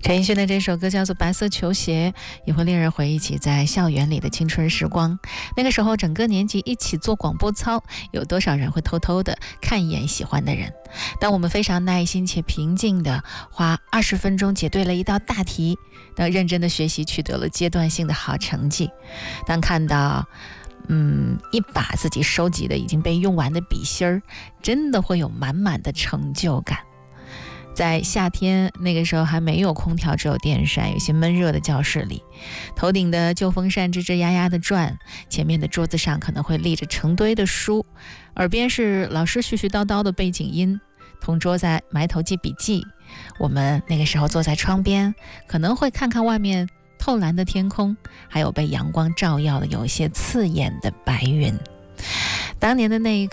陈奕迅的这首歌叫做《白色球鞋》，也会令人回忆起在校园里的青春时光。那个时候整个年级一起做广播操，有多少人会偷偷的看一眼喜欢的人？当我们非常耐心且平静的花20分钟解对了一道大题，当认真的学习取得了阶段性的好成绩，当看到一把自己收集的已经被用完的笔芯儿，真的会有满满的成就感。在夏天，那个时候还没有空调，只有电扇，有些闷热的教室里，头顶的旧风扇吱吱呀呀的转，前面的桌子上可能会立着成堆的书，耳边是老师絮絮叨叨的背景音，同桌在埋头记笔记。我们那个时候坐在窗边，可能会看看外面透蓝的天空，还有被阳光照耀的有一些刺眼的白云。当年的那一刻